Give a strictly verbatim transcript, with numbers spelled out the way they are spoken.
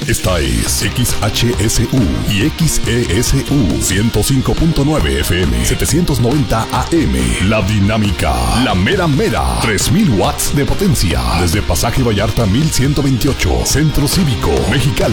Esta es X H S U y X E S U ciento cinco punto nueve F M, setecientos noventa A M. La Dinámica, la mera mera, tres mil watts de potencia. Desde Pasaje Vallarta mil ciento veintiocho, Centro Cívico, Mexicali.